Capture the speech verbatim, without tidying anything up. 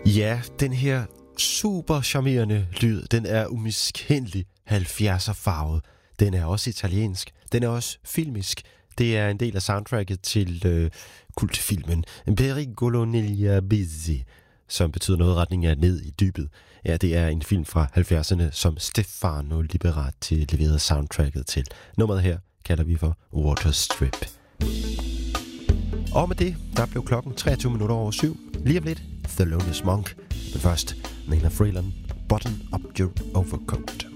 Ja, den her super charmerende lyd, den er umiskendelig halvfjerdser farvet. Den er også italiensk. Den er også filmisk. Det er en del af soundtracket til øh, kultfilmen Pericolo negli abissi, som betyder noget i retning af ned i dybet. Ja, det er en film fra halvfjerdserne, som Stefano Liberati leverede soundtracket til. Nummeret her kalder vi for Water Strip. Og med det, der blev klokken treogtyve minutter over syv. Lige om lidt, Thelonious Monk. Men først, Nina Freeland, Button Up Your Overcoat.